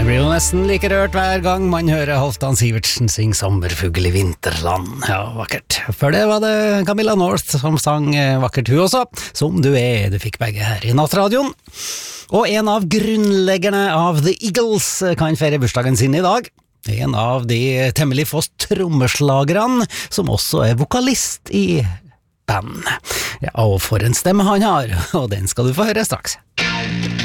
Man blir jo nesten like rørt hver gang man hører Halvdan Sivertsen synge Sommerfugl i vinterland. Ja, vakkert. Før det var det Camilla North som sang vakkert hun også. Som du er, du fikk begge her i Nattradioen. Og en av grunnleggerne av The Eagles kan feire bursdagen sin i dag. En av de temmelig få trommeslagerne som også er vokalist i band. Ja, og for en stemme han har, og den skal du få høre straks.